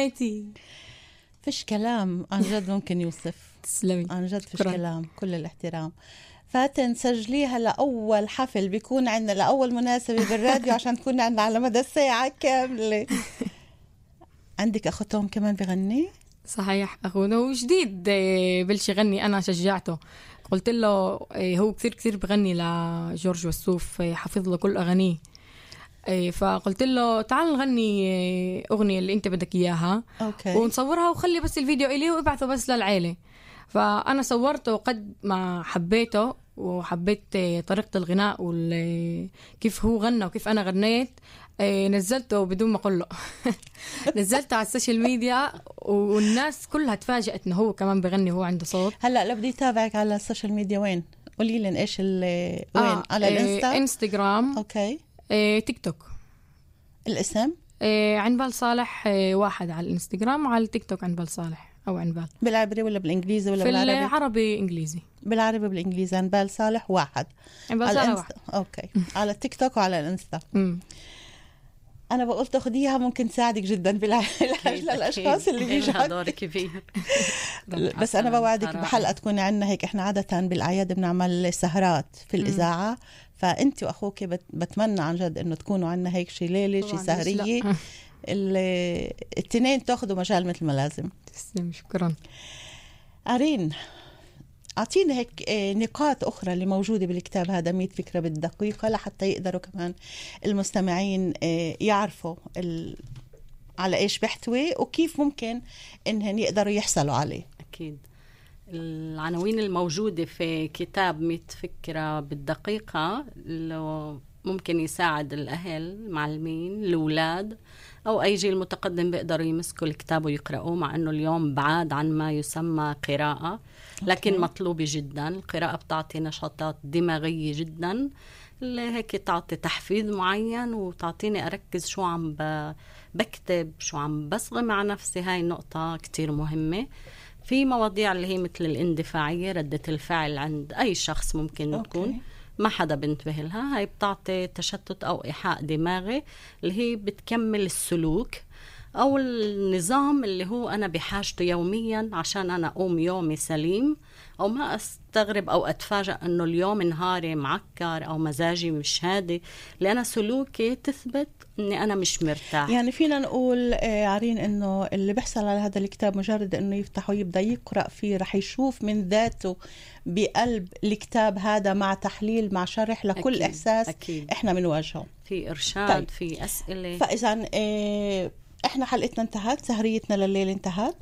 حياتي. فيش كلام عن جد ممكن يوصف. تسلمي عن جد فيش كلام، كل الاحترام. فاتن سجليها لأول حفل بيكون عندنا، لأول مناسبة بالراديو عشان تكون عندنا على مدى الساعة كاملة. عندك أخو توم كمان بغني؟ صحيح، أخونا هو جديد بلش يغني. أنا شجعته، قلت له هو كثير بغني لجورج وسوف، حفظ له كل أغانيه. فقلت له تعال نغني أغنية اللي أنت بدك إياها، أوكي. ونصورها وخلي بس الفيديو إليه وابعثه بس للعيلة. فأنا صورته قد ما حبيته، وحبيت طريقة الغناء وكيف هو غنى وكيف أنا غنيت. نزلته بدون ما أقول له. نزلته على السوشيال ميديا، والناس كلها تفاجأت إنه هو كمان بغني وهو عنده صوت. هلا لو بدي أتابعك على السوشيال ميديا وين؟ قولي لي إيش وين؟ على الإنستا؟ إنستغرام. أوكي. تيك توك. الاسم؟ عنبال صالح واحد على الإنستغرام، وعلى التيك توك عنبال صالح أو عنبال. بالعربي ولا بالإنجليزي ولا بالعربي؟ بالعربي إنجليزي. بالعربي بالإنجليزي. عنبال صالح واحد. عنبال صالح واحد. أوكي. على التيك توك وعلى الإنستا. أنا بقول تاخديها ممكن تساعدك جدا بالعلاج للأشخاص اللي بيجوا. دور كبير. بس أنا بوعدك بحلقة تكون عندنا هيك. إحنا عادة بالأعياد بنعمل سهرات في الإذاعة، فأنت وأخوك بتمنى عن جد إنه تكونوا عنا هيك شي ليلة، شي سهرية، التنين تاخدوا مجال مثل ما لازم. تسلم، شكرا. عرين، أعطينا هيك نقاط أخرى اللي موجودة بالكتاب هذا، 100 فكرة بالدقيقة، لحتى يقدروا كمان المستمعين يعرفوا على إيش بيحتوي وكيف ممكن إنهم يقدروا يحصلوا عليه. أكيد. العناوين الموجودة في كتاب 100 فكرة بالدقيقة ممكن يساعد الأهل، المعلمين، الأولاد، أو أي جيل متقدم بيقدروا يمسكوا الكتاب ويقرأوه، مع أنه اليوم بعاد عن ما يسمى قراءة، لكن مطلوبة جدا. القراءة بتعطي نشاطات دماغية جدا، اللي هيك تعطي تحفيز معين، وتعطيني أركز شو عم بكتب، شو عم بصغي مع نفسي. هاي نقطة كتير مهمة. في مواضيع اللي هي مثل الاندفاعية، ردة الفعل عند أي شخص ممكن تكون ما حدا بنتبه لها. هاي بتعطي تشتت أو إيحاء دماغي، اللي هي بتكمل السلوك أو النظام اللي هو أنا بحاجته يوميا عشان أنا أقوم يومي سليم، أو ما أستغرب أو أتفاجأ أنه اليوم نهاري معكر أو مزاجي مش هادي، لأن سلوكي تثبت أني أنا مش مرتاح. يعني فينا نقول عرين أنه اللي بيحصل على هذا الكتاب مجرد أنه يفتحه يبدأ يقرأ فيه رح يشوف من ذاته بقلب الكتاب هذا، مع تحليل مع شرح لكل أكيد. إحساس أكيد. إحنا بنواجهه، في إرشاد. طيب. في أسئلة. فإذا إحنا حلقتنا انتهت، سهريتنا لليل انتهت.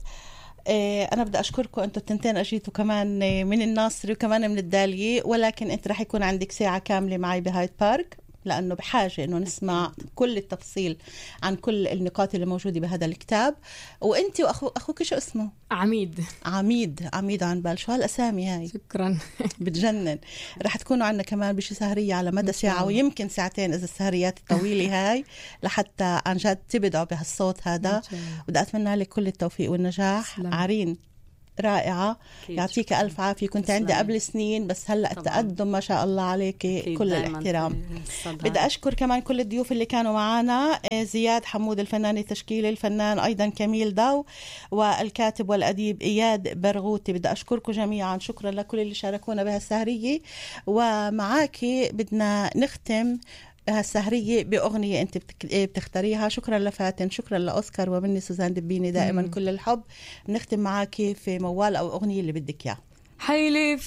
أنا بدي أشكركم أنتوا التنتين، أجيتوا كمان من الناصري وكمان من الدالية، ولكن أنت رح يكون عندك ساعة كاملة معي بهايد بارك، لأنه بحاجة إنه نسمع كل التفصيل عن كل النقاط اللي موجودة بهذا الكتاب. وأنت وأخوك شو اسمه؟ عميد عنبال. شو هالأسامي هاي؟ شكرا. بتجنن. رح تكونوا عنا كمان بشي سهرية على مدى ساعة ويمكن ساعتين إذا السهريات الطويلة هاي، لحتى عن جد تبدعوا بهالصوت هذا. بدي أتمنى لك كل التوفيق والنجاح. عرين رائعة، يعطيك ألف عافية. كنت عندي قبل سنين، بس هلأ التقدم ما شاء الله عليك، كل الاحترام. بدي أشكر كمان كل الضيوف اللي كانوا معنا، زياد حمود الفنان التشكيلي، الفنان أيضا كميل ضو، والكاتب والأديب إياد برغوتي. بدي أشكركم جميعا، شكرا لكل اللي شاركونا بهالسهرية. ومعاكي بدنا نختم هالسهرية بأغنية أنت بتختاريها. شكرا لفاتن، شكرا لأوسكار، ومني سوزان دبيني دائما كل الحب. نختم معاكي في موال أو أغنية اللي بدك إياه. حيلف